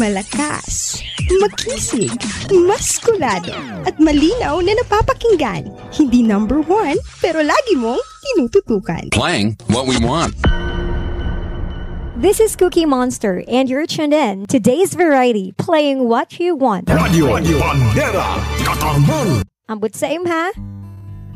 Malakas, makisig, maskulado, at malinaw na napapakinggan. Hindi number one, pero lagi mong tinututukan. Playing what we want. This is Cookie Monster, and you're tuned in to Today's Variety, playing what you want. Radio Bandera Katarman. Ambot sa imha,